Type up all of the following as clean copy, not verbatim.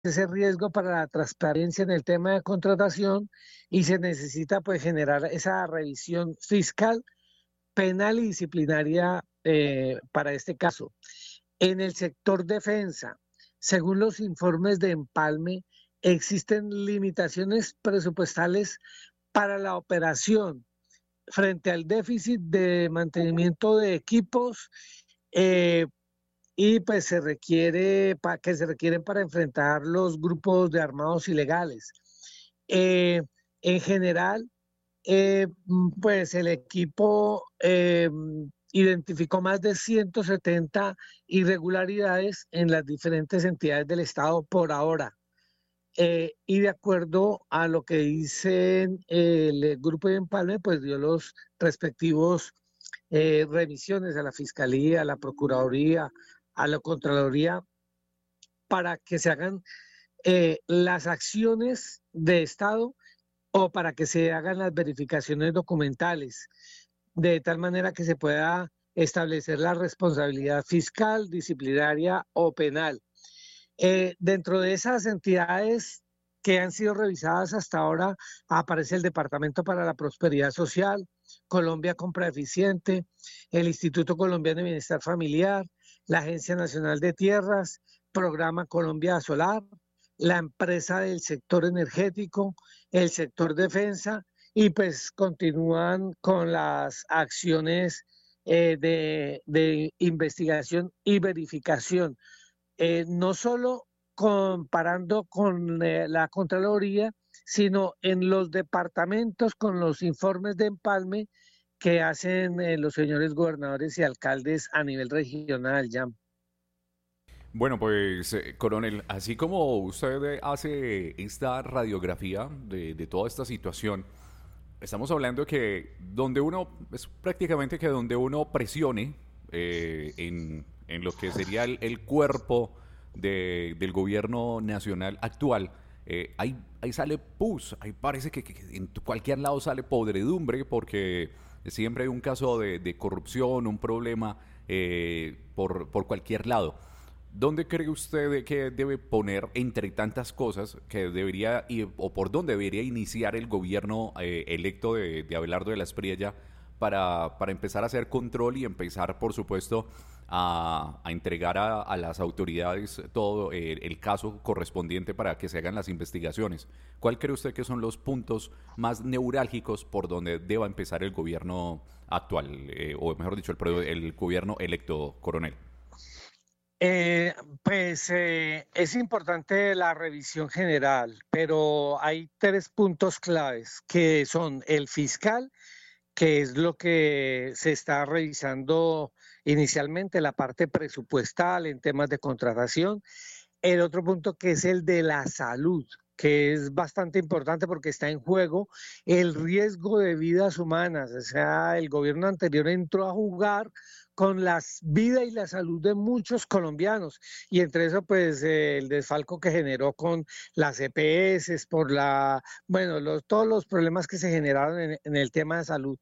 ese riesgo para la transparencia en el tema de contratación y se necesita pues generar esa revisión fiscal, penal y disciplinaria para este caso. En el sector defensa, según los informes de Empalme, existen limitaciones presupuestales para la operación frente al déficit de mantenimiento de equipos eh, y pues que se requieren para enfrentar los grupos de armados ilegales. Eh, en general, pues el equipo identificó más de 170 irregularidades en las diferentes entidades del Estado por ahora. Y de acuerdo a lo que dicen el grupo de Empalme, pues dio los respectivos revisiones a la Fiscalía, a la Procuraduría, a la Contraloría, para que se hagan las acciones de Estado o para que se hagan las verificaciones documentales, de tal manera que se pueda establecer la responsabilidad fiscal, disciplinaria o penal. Dentro de esas entidades que han sido revisadas hasta ahora aparece el Departamento para la Prosperidad Social, Colombia Compra Eficiente, el Instituto Colombiano de Bienestar Familiar, la Agencia Nacional de Tierras, Programa Colombia Solar, la empresa del sector energético, el sector defensa y pues continúan con las acciones de investigación y verificación, no solo comparando con la Contraloría, sino en los departamentos con los informes de empalme que hacen los señores gobernadores y alcaldes a nivel regional, ya. Bueno, pues, coronel, así como usted hace esta radiografía de toda esta situación, estamos hablando que donde uno, es prácticamente que donde uno presione en lo que sería el cuerpo del gobierno nacional actual, ahí sale pus, ahí parece que en cualquier lado sale podredumbre porque siempre hay un caso de corrupción, un problema por cualquier lado. ¿Dónde cree usted que debe poner, entre tantas cosas, que debería, o por dónde debería iniciar el gobierno electo de Abelardo de la Espriella para empezar a hacer control y empezar, por supuesto, a entregar a las autoridades todo el caso correspondiente para que se hagan las investigaciones? ¿Cuál cree usted que son los puntos más neurálgicos por donde deba empezar el gobierno actual, o mejor dicho, el gobierno electo, coronel? Es importante la revisión general, pero hay tres puntos claves que son el fiscal, que es lo que se está revisando inicialmente, la parte presupuestal en temas de contratación. El otro punto que es el de la salud, que es bastante importante porque está en juego el riesgo de vidas humanas. O sea, el gobierno anterior entró a jugar con la vida y la salud de muchos colombianos y entre eso pues el desfalco que generó con las EPS por bueno, todos los problemas que se generaron en el tema de salud.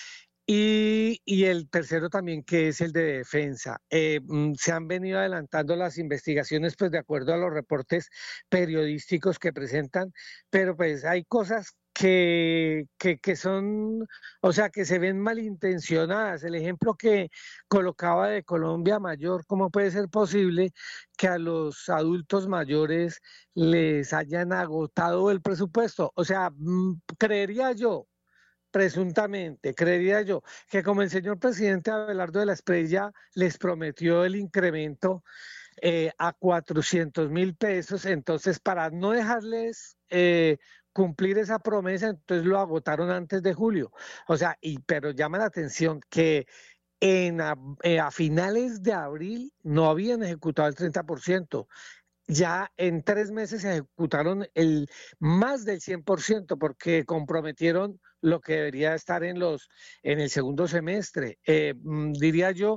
Y el tercero también, que es el de defensa. Se han venido adelantando las investigaciones, pues de acuerdo a los reportes periodísticos que presentan, pero pues hay cosas que son, o sea, que se ven malintencionadas. El ejemplo que colocaba de Colombia Mayor, ¿cómo puede ser posible que a los adultos mayores les hayan agotado el presupuesto? O sea, creería yo, presuntamente, creería yo, que como el señor presidente Abelardo de la Espriella les prometió el incremento a 400.000 pesos, entonces para no dejarles cumplir esa promesa, entonces lo agotaron antes de julio. O sea, pero llama la atención que a finales de abril no habían ejecutado el 30%. Ya en 3 meses se ejecutaron más del 100% porque comprometieron lo que debería estar en el segundo semestre. Diría yo,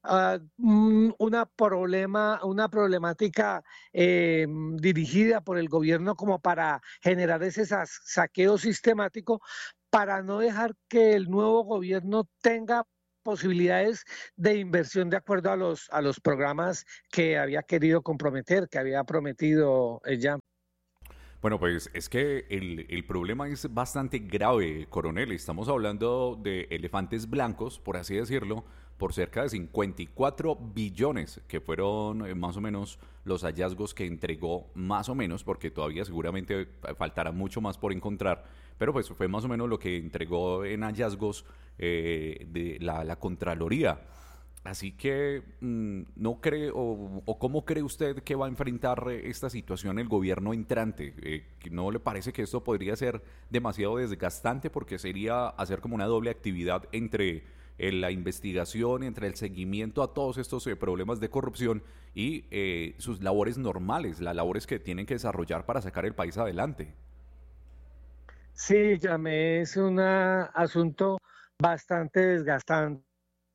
una problemática dirigida por el gobierno como para generar ese saqueo sistemático para no dejar que el nuevo gobierno tenga posibilidades de inversión de acuerdo a los programas que había querido comprometer, que había prometido ya. Bueno, pues es que el problema es bastante grave, coronel. Estamos hablando de elefantes blancos, por así decirlo, por cerca de 54 billones, que fueron más o menos los hallazgos que entregó, más o menos, porque todavía seguramente faltará mucho más por encontrar, pero pues fue más o menos lo que entregó en hallazgos de la Contraloría. Así que, ¿no cree o cómo cree usted que va a enfrentar esta situación el gobierno entrante? ¿No le parece que esto podría ser demasiado desgastante porque sería hacer como una doble actividad entre la investigación, entre el seguimiento a todos estos problemas de corrupción y sus labores normales, las labores que tienen que desarrollar para sacar el país adelante? Sí, Llamé, es un asunto bastante desgastante,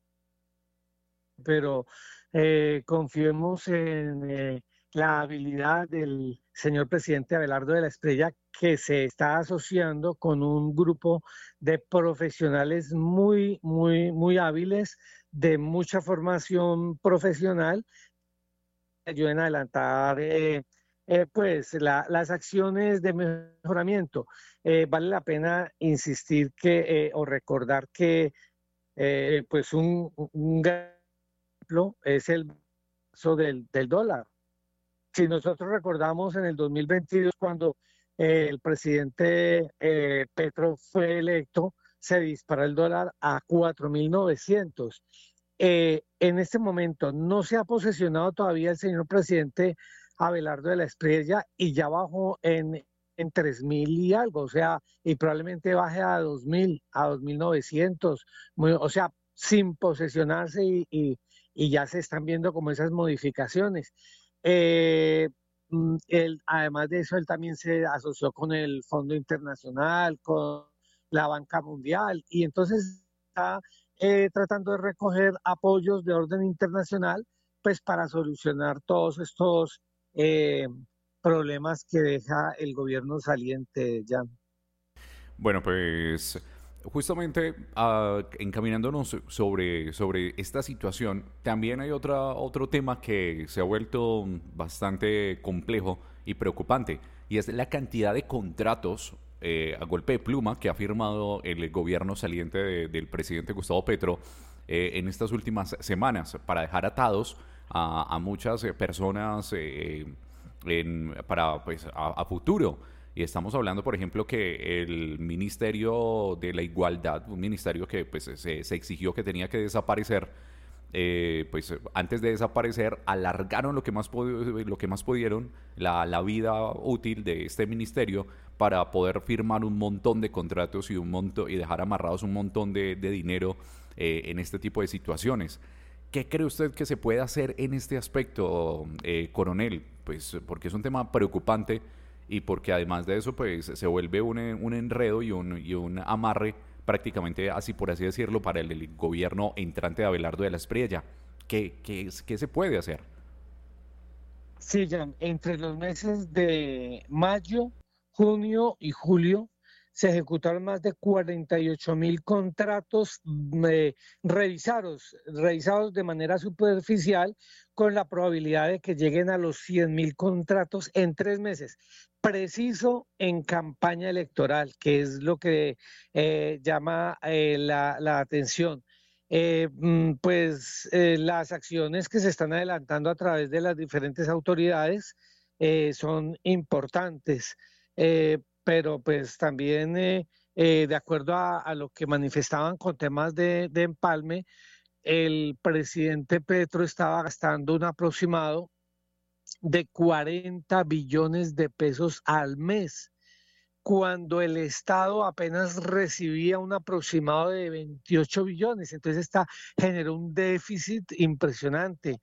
pero confiemos en la habilidad del señor presidente Abelardo de la Espriella, que se está asociando con un grupo de profesionales muy hábiles, de mucha formación profesional, que ayuden a adelantar pues las acciones de mejoramiento. Vale la pena insistir que o recordar que pues un ejemplo es el caso del dólar. Si nosotros recordamos en el 2022, cuando el presidente Petro fue electo, se disparó el dólar a 4.900. En este momento no se ha posesionado todavía el señor presidente Abelardo de la Espriella y ya bajó en 3.000 y algo, o sea, y probablemente baje a 2.000, a 2.900, o sea, sin posesionarse y ya se están viendo como esas modificaciones. Eh, Además de eso, él también se asoció con el Fondo Internacional, con la Banca Mundial, y entonces está tratando de recoger apoyos de orden internacional, pues para solucionar todos estos problemas que deja el gobierno saliente ya. Bueno, pues justamente encaminándonos sobre esta situación, también hay otro tema que se ha vuelto bastante complejo y preocupante, y es la cantidad de contratos a golpe de pluma que ha firmado el gobierno saliente del presidente Gustavo Petro en estas últimas semanas para dejar atados a muchas personas para pues, a futuro. Y estamos hablando, por ejemplo, que el Ministerio de la Igualdad, un ministerio que pues, se exigió que tenía que desaparecer, pues antes de desaparecer alargaron lo que más pudieron la vida útil de este ministerio para poder firmar un montón de contratos y dejar amarrados un montón de dinero en este tipo de situaciones. ¿Qué cree usted que se puede hacer en este aspecto, coronel? Pues porque es un tema preocupante y porque además de eso pues se vuelve un enredo y un amarre prácticamente así por así decirlo para el gobierno entrante de Abelardo de la Espriella. ¿Qué se puede hacer? Sí, Jan, entre los meses de mayo, junio y julio se ejecutaron más de 48.000 contratos revisados de manera superficial, con la probabilidad de que lleguen a los 100.000 contratos en 3 meses, preciso en campaña electoral, que es lo que llama la atención. Las acciones que se están adelantando a través de las diferentes autoridades son importantes, pero pues también de acuerdo a lo que manifestaban con temas de empalme, el presidente Petro estaba gastando un aproximado de 40 billones de pesos al mes, cuando el Estado apenas recibía un aproximado de 28 billones. Entonces generó un déficit impresionante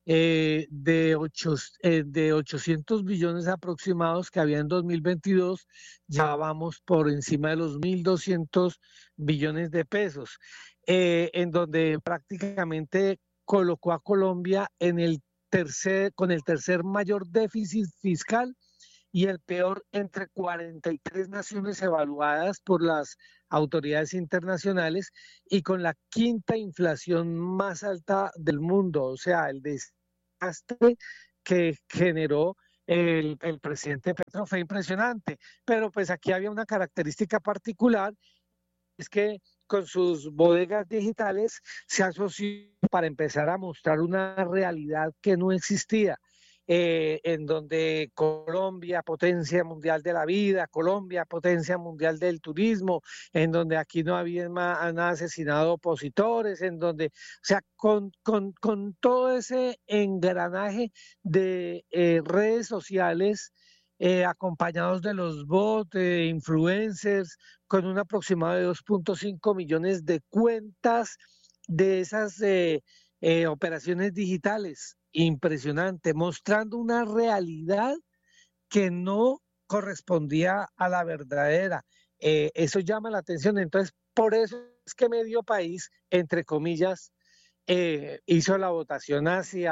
de 800 billones aproximados que había en 2022, ya vamos por encima de los 1.200 billones de pesos, en donde prácticamente colocó a Colombia con el tercer mayor déficit fiscal y el peor entre 43 naciones evaluadas por las autoridades internacionales y con la quinta inflación más alta del mundo. O sea, el desastre que generó el presidente Petro fue impresionante. Pero pues aquí había una característica particular, es que con sus bodegas digitales se asoció para empezar a mostrar una realidad que no existía, en donde Colombia, potencia mundial de la vida, Colombia, potencia mundial del turismo, en donde aquí no había han asesinado opositores, en donde, o sea, con todo ese engranaje de redes sociales, acompañados de los bots, influencers, con un aproximado de 2.5 millones de cuentas de esas operaciones digitales. Impresionante, mostrando una realidad que no correspondía a la verdadera. Eso llama la atención. Entonces, por eso es que medio país, entre comillas, hizo la votación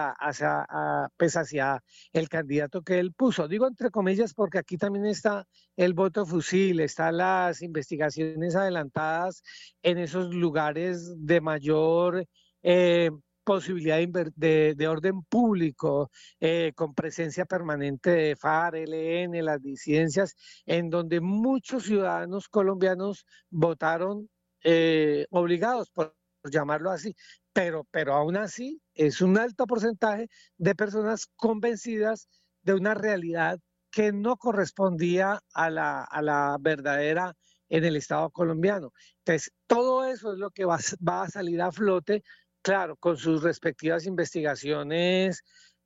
pues hacia el candidato que él puso. Digo entre comillas porque aquí también está el voto fusil, están las investigaciones adelantadas en esos lugares de mayor posibilidad de orden público, con presencia permanente de FARC, ELN, las disidencias, en donde muchos ciudadanos colombianos votaron obligados, por llamarlo así, pero aún así es un alto porcentaje de personas convencidas de una realidad que no correspondía a la verdadera en el Estado colombiano. Entonces, todo eso es lo que va a salir a flote, claro, con sus respectivas investigaciones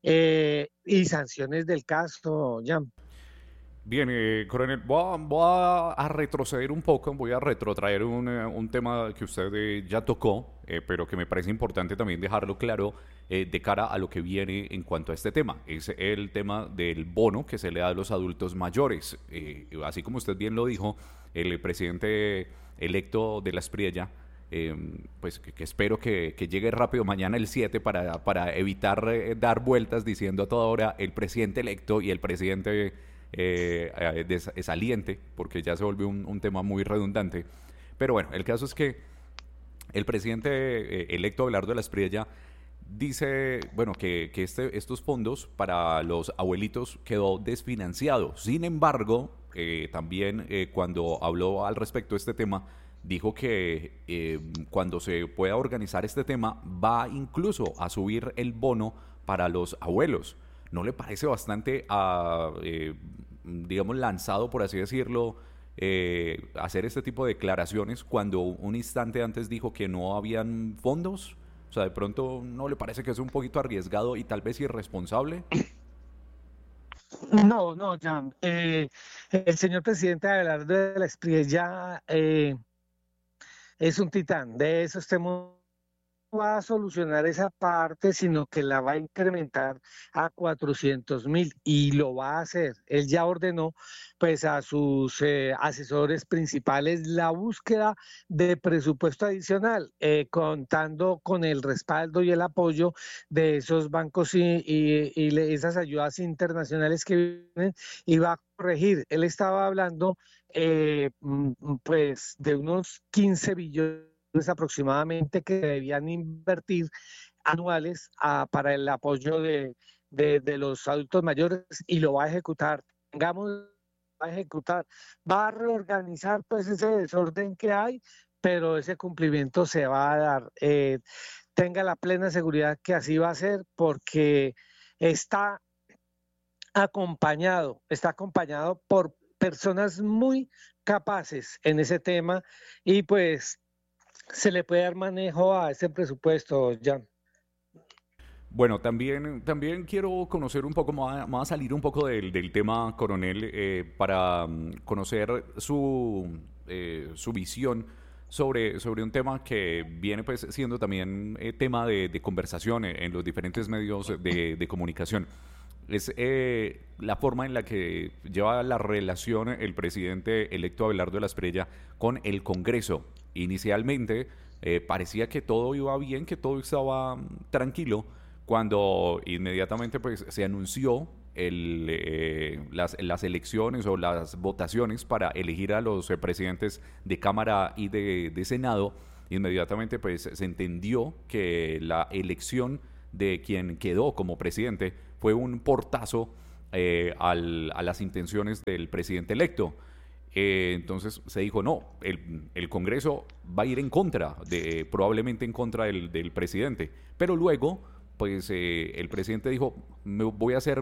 y sanciones del caso, Jan. Bien, coronel, voy a retroceder un poco, voy a retrotraer un tema que usted ya tocó, pero que me parece importante también dejarlo claro de cara a lo que viene en cuanto a este tema. Es el tema del bono que se le da a los adultos mayores. Así como usted bien lo dijo, el presidente electo de la Espriella, pues que espero que llegue rápido mañana el 7 para evitar dar vueltas diciendo a toda hora el presidente electo y el presidente saliente, porque ya se volvió un tema muy redundante. Pero bueno, el caso es que el presidente electo Abelardo de la Espriella dice, bueno, que estos fondos para los abuelitos quedó desfinanciado. Sin embargo, también cuando habló al respecto de este tema, dijo que cuando se pueda organizar este tema, va incluso a subir el bono para los abuelos. ¿No le parece bastante, digamos, lanzado, por así decirlo, hacer este tipo de declaraciones cuando un instante antes dijo que no habían fondos? O sea, de pronto, ¿no le parece que es un poquito arriesgado y tal vez irresponsable? No, no, Jan. El señor presidente Abelardo de la Espriella es un titán. De eso estemos, va a solucionar esa parte, sino que la va a incrementar a 400.000 y lo va a hacer. Él ya ordenó pues a sus asesores principales la búsqueda de presupuesto adicional, contando con el respaldo y el apoyo de esos bancos y esas ayudas internacionales que vienen, y va a corregir. Él estaba hablando pues de unos 15 billones aproximadamente que debían invertir anuales para el apoyo de los adultos mayores, y lo va a ejecutar. Tengamos, va a ejecutar, va a reorganizar pues ese desorden que hay, pero ese cumplimiento se va a dar. Tenga la plena seguridad que así va a ser, porque está está acompañado por personas muy capaces en ese tema, y pues se le puede dar manejo a ese presupuesto, Jan. Bueno, también quiero conocer un poco más, más salir un poco del tema, coronel, para conocer su visión sobre un tema que viene pues siendo también tema de conversación en los diferentes medios de comunicación. Es la forma en la que lleva la relación el presidente electo Abelardo de la Espriella con el Congreso. Inicialmente parecía que todo iba bien, que todo estaba tranquilo, cuando inmediatamente pues se anunció las elecciones o las votaciones para elegir a los presidentes de Cámara y de Senado, inmediatamente pues se entendió que la elección de quien quedó como presidente fue un portazo a las intenciones del presidente electo. Entonces se dijo, no, el Congreso va a ir en contra, probablemente en contra del presidente. Pero luego, pues el presidente dijo, voy a hacer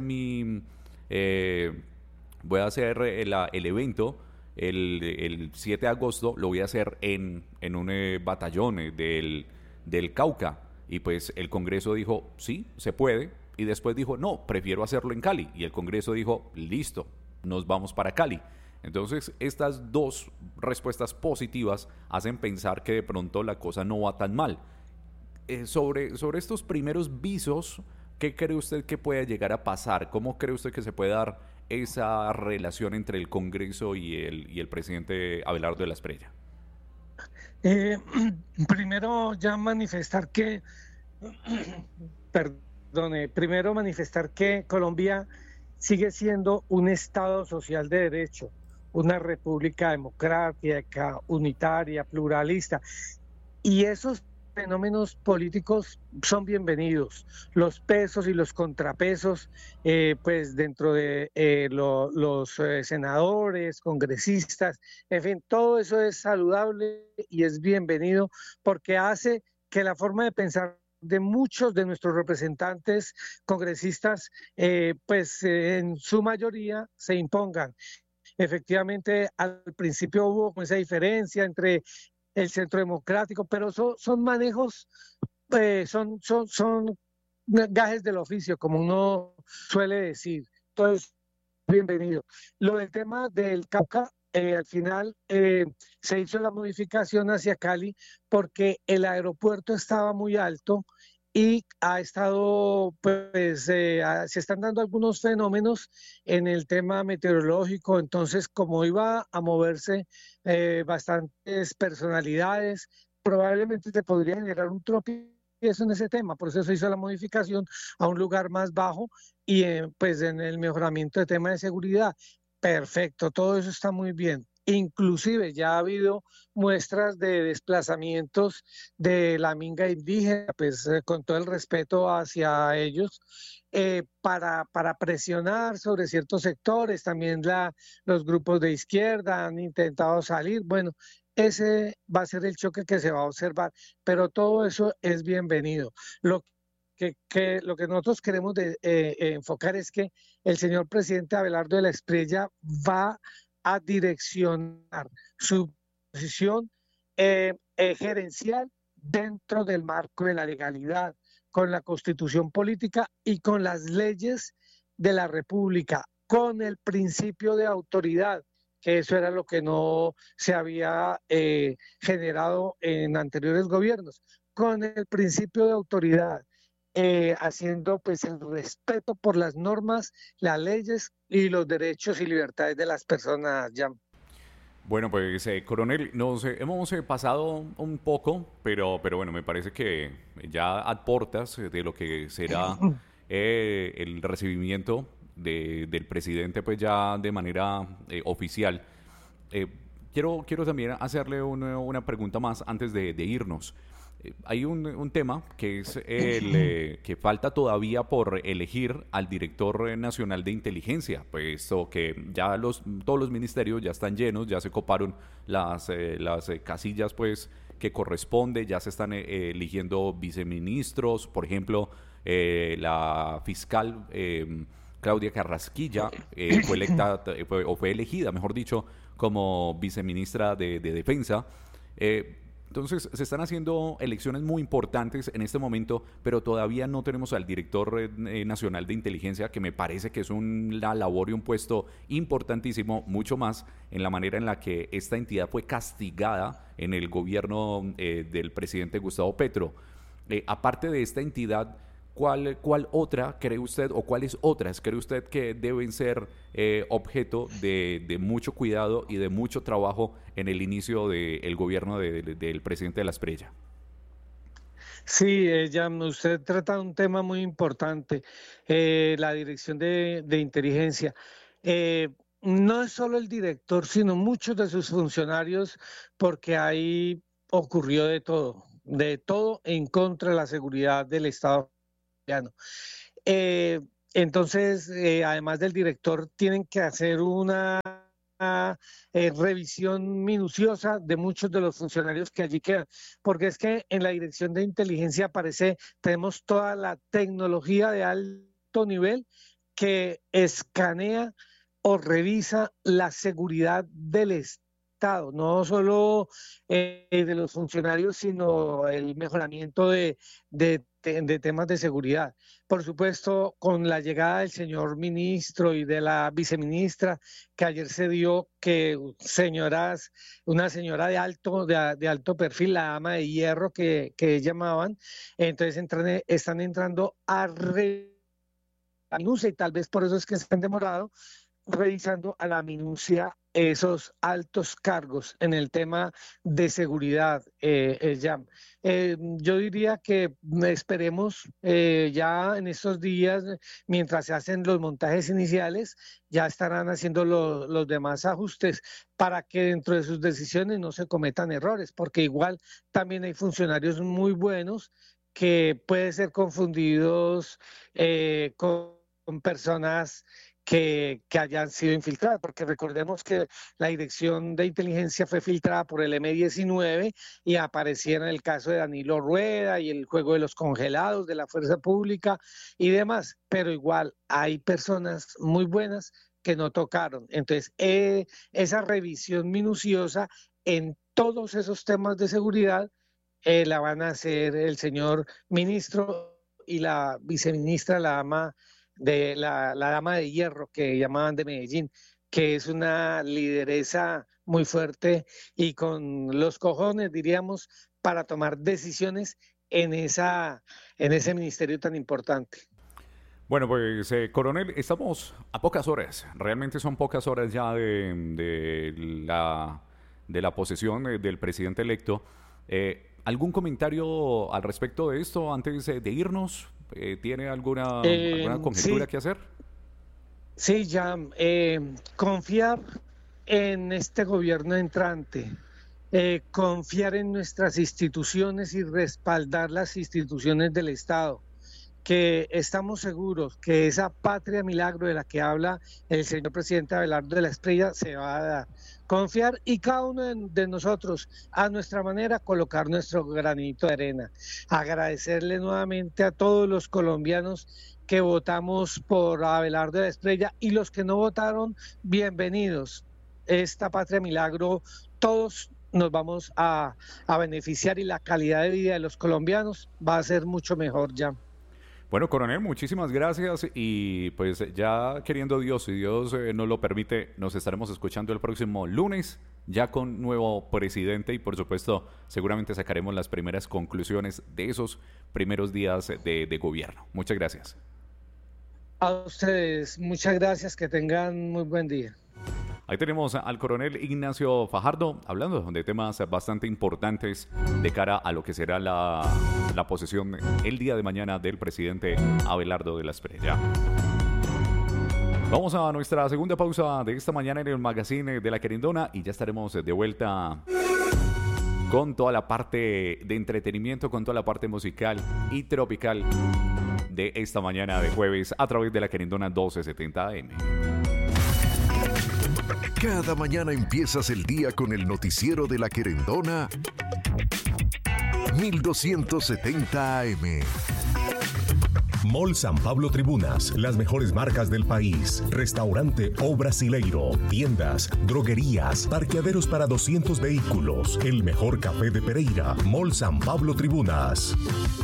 el evento el 7 de agosto, lo voy a hacer en un batallón del Cauca. Y pues el Congreso dijo, sí, se puede. Y después dijo, no, prefiero hacerlo en Cali. Y el Congreso dijo, listo, nos vamos para Cali. Entonces, estas dos respuestas positivas hacen pensar que de pronto la cosa no va tan mal. Sobre estos primeros visos, ¿qué cree usted que puede llegar a pasar? ¿Cómo cree usted que se puede dar esa relación entre el Congreso y el presidente Abelardo de la Espriella? Primero ya manifestar que, perdone, primero manifestar que Colombia sigue siendo un Estado social de derecho, una república democrática, unitaria, pluralista, y esos fenómenos políticos son bienvenidos. Los pesos y los contrapesos, pues dentro de los senadores, congresistas, en fin, todo eso es saludable y es bienvenido porque hace que la forma de pensar de muchos de nuestros representantes congresistas, en su mayoría se impongan. Efectivamente, al principio hubo esa diferencia entre el centro democrático, pero son manejos, son gajes del oficio, como uno suele decir. Entonces, bienvenido. Lo del tema del Cauca, al final se hizo la modificación hacia Cali porque el aeropuerto estaba muy alto y ha estado, se están dando algunos fenómenos en el tema meteorológico, entonces como iba a moverse bastantes personalidades, probablemente te podría generar un tropiezo en ese tema, por eso se hizo la modificación a un lugar más bajo y pues en el mejoramiento de tema de seguridad. Perfecto, todo eso está muy bien. Inclusive ya ha habido muestras de desplazamientos de la minga indígena, pues con todo el respeto hacia ellos, para presionar sobre ciertos sectores. También los grupos de izquierda han intentado salir. Bueno, ese va a ser el choque que se va a observar, pero todo eso es bienvenido. Lo que nosotros queremos enfocar es que el señor presidente Abelardo de la Espriella va a direccionar su posición gerencial dentro del marco de la legalidad, con la constitución política y con las leyes de la República, con el principio de autoridad, que eso era lo que no se había generado en anteriores gobiernos, con el principio de autoridad. Haciendo pues el respeto por las normas, las leyes y los derechos y libertades de las personas, Jan. Bueno, pues coronel, nos hemos pasado un poco, pero bueno, me parece que ya aportas de lo que será el recibimiento del presidente pues ya de manera oficial. Quiero también hacerle una pregunta más antes de irnos. Hay un tema que es que falta todavía por elegir al director nacional de inteligencia, puesto que ya todos los ministerios ya están llenos, ya se coparon las casillas pues que corresponde, ya se están eligiendo viceministros, por ejemplo, la fiscal Claudia Carrasquilla fue electa fue elegida, mejor dicho, como viceministra de Defensa. Entonces, se están haciendo elecciones muy importantes en este momento, pero todavía no tenemos al director nacional de inteligencia, que me parece que es una labor y un puesto importantísimo, mucho más en la manera en la que esta entidad fue castigada en el gobierno del presidente Gustavo Petro. Aparte de esta entidad, ¿cuál otra cree usted o cuáles otras cree usted que deben ser objeto de mucho cuidado y de mucho trabajo en el inicio del gobierno del presidente de la Espriella? Sí, Jan, usted trata un tema muy importante, la dirección de inteligencia. Eh, no es solo el director, sino muchos de sus funcionarios, porque ahí ocurrió de todo en contra de la seguridad del Estado colombiano. Eh, entonces, además del director, tienen que hacer una revisión minuciosa de muchos de los funcionarios que allí quedan, porque es que en la dirección de inteligencia tenemos toda la tecnología de alto nivel que escanea o revisa la seguridad del Estado, no solo de los funcionarios, sino el mejoramiento de temas de seguridad. Por supuesto, con la llegada del señor ministro y de la viceministra, que ayer se dio que una señora de alto perfil, la dama de hierro que llamaban, entonces están entrando a la minucia y tal vez por eso es que se han demorado revisando a la minucia esos altos cargos en el tema de seguridad, Jan. Yo diría que esperemos ya en estos días, mientras se hacen los montajes iniciales, ya estarán haciendo los demás ajustes para que dentro de sus decisiones no se cometan errores, porque igual también hay funcionarios muy buenos que pueden ser confundidos con personas que hayan sido infiltradas, porque recordemos que la dirección de inteligencia fue filtrada por el M-19 y aparecieron el caso de Danilo Rueda y el juego de los congelados de la fuerza pública y demás, pero igual hay personas muy buenas que no tocaron. Entonces, esa revisión minuciosa en todos esos temas de seguridad la van a hacer el señor ministro y la viceministra, la dama de hierro que llamaban de Medellín, que es una lideresa muy fuerte y con los cojones, diríamos, para tomar decisiones en ese ministerio tan importante. Bueno, pues, coronel, estamos a pocas horas, realmente son pocas horas ya de la posesión del presidente electo. ¿Algún comentario al respecto de esto antes de irnos? ¿Tiene alguna conjetura Sí, que hacer? sí, ya, confiar en este gobierno entrante, confiar en nuestras instituciones y respaldar las instituciones del Estado, que estamos seguros que esa patria milagro de la que habla el señor presidente Abelardo de la Espriella se va a dar. Confiar y cada uno de nosotros, a nuestra manera, colocar nuestro granito de arena. Agradecerle nuevamente a todos los colombianos que votamos por Abelardo de la Espriella y los que no votaron, bienvenidos. Esta patria milagro, todos nos vamos a beneficiar y la calidad de vida de los colombianos va a ser mucho mejor ya. Bueno, coronel, muchísimas gracias y pues ya queriendo Dios, si Dios nos lo permite, nos estaremos escuchando el próximo lunes, ya con nuevo presidente y por supuesto seguramente sacaremos las primeras conclusiones de esos primeros días de gobierno. Muchas gracias. A ustedes, muchas gracias, que tengan muy buen día. Ahí tenemos al coronel Ignacio Fajardo hablando de temas bastante importantes de cara a lo que será la posesión el día de mañana del presidente Abelardo de la Espriella. Vamos a nuestra segunda pausa de esta mañana en el magazine de La Querendona y ya estaremos de vuelta con toda la parte de entretenimiento, con toda la parte musical y tropical de esta mañana de jueves a través de La Querendona 1270 AM. Cada mañana empiezas el día con el noticiero de La Querendona 1270 AM. Mall San Pablo Tribunas, las mejores marcas del país. Restaurante O Brasileiro, tiendas, droguerías, parqueaderos para 200 vehículos. El mejor café de Pereira. Mall San Pablo Tribunas.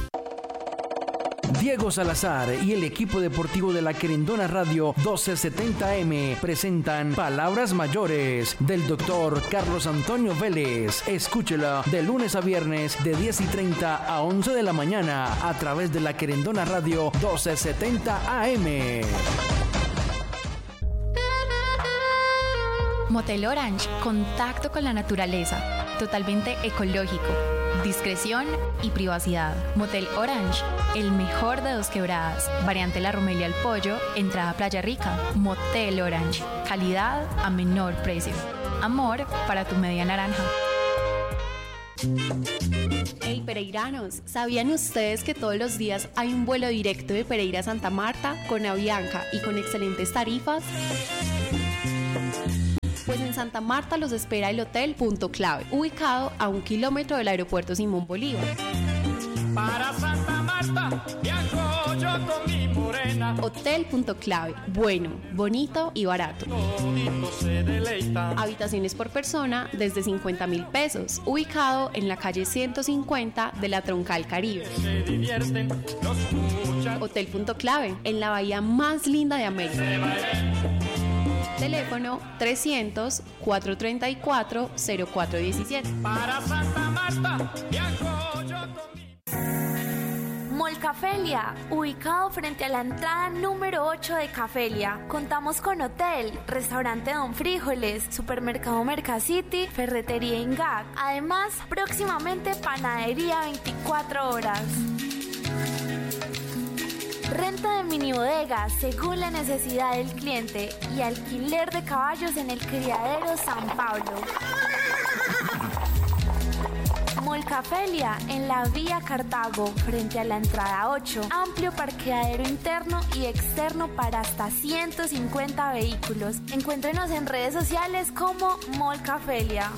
Diego Salazar y el equipo deportivo de La Querendona Radio 1270M presentan Palabras Mayores del doctor Carlos Antonio Vélez. Escúchela de lunes a viernes de 10:30 a 11 de la mañana a través de La Querendona Radio 1270 AM. Motel Orange, contacto con la naturaleza. totalmente ecológico, discreción y privacidad. Motel Orange, el mejor de Dos Quebradas, variante La Romelia al Pollo, entrada Playa Rica. Motel Orange, calidad a menor precio. Amor para tu media naranja. Hey pereiranos, ¿sabían ustedes que todos los días hay un vuelo directo de Pereira a Santa Marta con Avianca y con excelentes tarifas? Pues en Santa Marta los espera el Hotel Punto Clave, ubicado a 1 kilómetro del aeropuerto Simón Bolívar. Para Santa Marta viajo yo con mi morena. Hotel Punto Clave, bueno, bonito y barato. Todito se deleita. Habitaciones por persona desde 50,000 pesos, ubicado en la calle 150 de la Troncal Caribe. Se divierten los muchachos. Hotel Punto Clave, en la bahía más linda de América. Teléfono 300-434-0417. Para Santa Marta viajo yo con mi... Mall Cafelia, ubicado frente a la entrada número 8 de Cafelia. Contamos con hotel, restaurante Don Frijoles, supermercado Mercacity, ferretería Ingag. Además, próximamente panadería 24 horas. Renta de minibodegas según la necesidad del cliente y alquiler de caballos en el criadero San Pablo. Molcafelia en la vía Cartago frente a la entrada 8. Amplio parqueadero interno y externo para hasta 150 vehículos. Encuéntrenos en redes sociales como Molcafelia.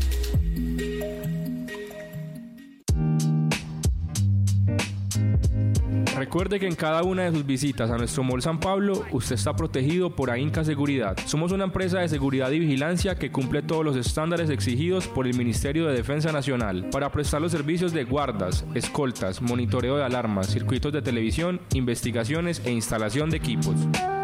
Recuerde que en cada una de sus visitas a nuestro Mall San Pablo, usted está protegido por AINCA Seguridad. Somos una empresa de seguridad y vigilancia que cumple todos los estándares exigidos por el Ministerio de Defensa Nacional para prestar los servicios de guardas, escoltas, monitoreo de alarmas, circuitos de televisión, investigaciones e instalación de equipos.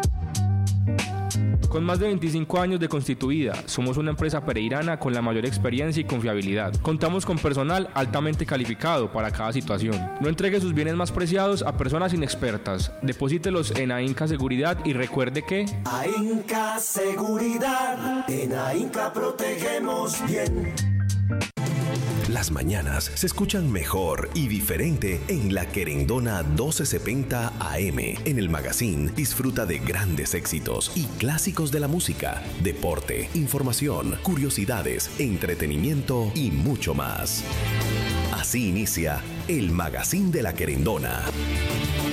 Con más de 25 años de constituida, somos una empresa pereirana con la mayor experiencia y confiabilidad. Contamos con personal altamente calificado para cada situación. No entregue sus bienes más preciados a personas inexpertas. Deposítelos en AINCA Seguridad y recuerde que... AINCA Seguridad, en AINCA protegemos bien. Las mañanas se escuchan mejor y diferente en La Querendona 1270 AM. En el magazine disfruta de grandes éxitos y clásicos de la música, deporte, información, curiosidades, entretenimiento y mucho más. Así inicia el magazine de La Querendona.